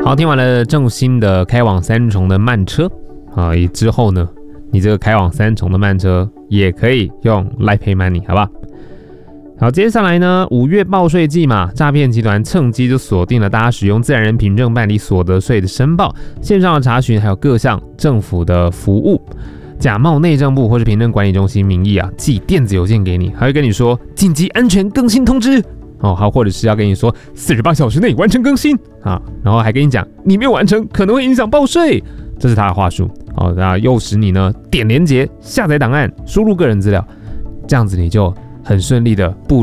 好，听完了正新的开往三重的慢车啊，之后呢，你这个开往三重的慢车也可以用 Line Pay Money， 好吧？好，接下来呢，5月报税季嘛，诈骗集团趁机就锁定了大家使用自然人凭证办理所得税的申报、线上的查询，还有各项政府的服务，假冒内政部或是凭证管理中心名义啊，寄电子邮件给你，还会跟你说紧急安全更新通知哦，还或者是要跟你说48小时内完成更新啊，然后还跟你讲你没有完成可能会影响报税，这是他的话术哦，那诱使你呢点连结下载档案，输入个人资料，这样子你就很顺利的步